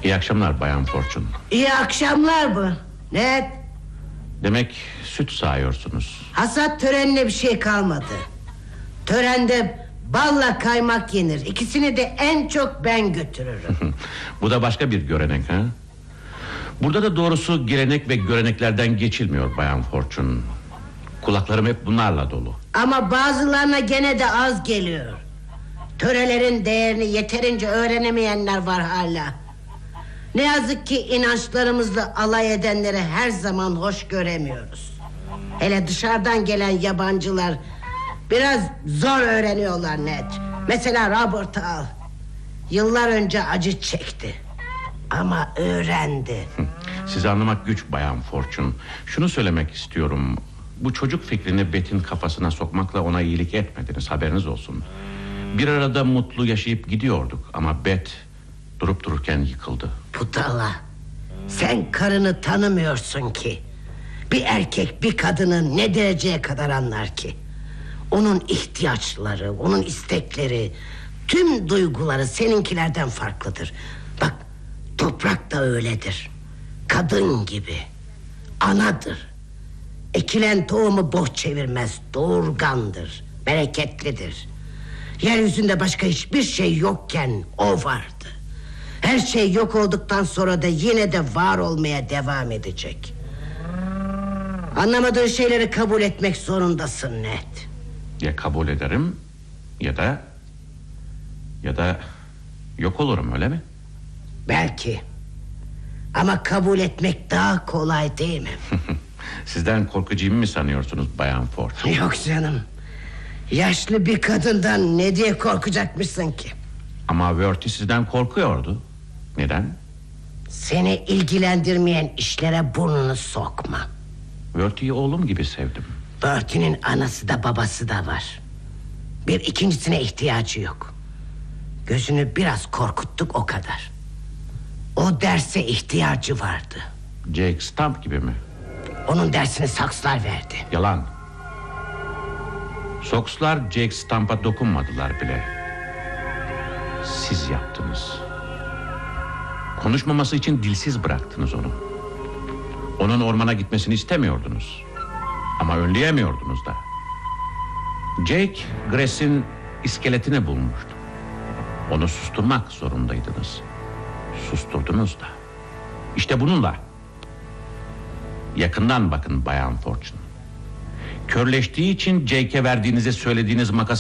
İyi akşamlar Bayan Fortune. İyi akşamlar mı? Ne? Demek süt sağıyorsunuz. Hasat törenine bir şey kalmadı. Törende balla kaymak yenir. İkisini de en çok ben götürürüm. Bu da başka bir görenek ha? Burada da doğrusu gelenek ve göreneklerden geçilmiyor Bayan Fortune. Kulaklarım hep bunlarla dolu. Ama bazılarına gene de az geliyor. Törelerin değerini yeterince öğrenemeyenler var hala. Ne yazık ki inançlarımızla alay edenleri her zaman hoş göremiyoruz. Hele dışarıdan gelen yabancılar biraz zor öğreniyorlar Ned. Mesela Robert'ı al. Yıllar önce acı çekti ama öğrendi. Sizi anlamak güç Bayan Fortune. Şunu söylemek istiyorum. Bu çocuk fikrini Beth'in kafasına sokmakla ona iyilik etmediniz, haberiniz olsun. Bir arada mutlu yaşayıp gidiyorduk ama Beth durup dururken yıkıldı. Budala, sen karını tanımıyorsun ki. Bir erkek bir kadını ne dereceye kadar anlar ki? Onun ihtiyaçları, onun istekleri, tüm duyguları seninkilerden farklıdır. Bak, toprak da öyledir. Kadın gibi, anadır. Ekilen tohumu boş çevirmez, doğurgandır, bereketlidir. Yeryüzünde başka hiçbir şey yokken o vardı. Her şey yok olduktan sonra da yine de var olmaya devam edecek. Anlamadığın şeyleri kabul etmek zorundasın Ned. Ya kabul ederim ya da yok olurum, öyle mi? Belki. Ama kabul etmek daha kolay değil mi? Sizden korkacağımı mı sanıyorsunuz Bayan Fortune? Yok canım. Yaşlı bir kadından ne diye korkacakmışsın ki? Ama Verty sizden korkuyordu. Neden? Seni ilgilendirmeyen işlere burnunu sokma. Verty'yi oğlum gibi sevdim. Bertie'nin anası da babası da var. Bir ikincisine ihtiyacı yok. Gözünü biraz korkuttuk, o kadar. O derse ihtiyacı vardı. Jake Stump gibi mi? Onun dersini Sakslar verdi. Yalan. Sox'lar Jake Stump'a dokunmadılar bile. Siz yaptınız. Konuşmaması için dilsiz bıraktınız onu. Onun ormana gitmesini istemiyordunuz. Ama önleyemiyordunuz da. Jake, Grace'in iskeletini bulmuştu. Onu susturmak zorundaydınız. Susturdunuz da. İşte bununla. Yakından bakın Bayan Fortune. Körleştiği için Jake'e verdiğinize söylediğiniz makas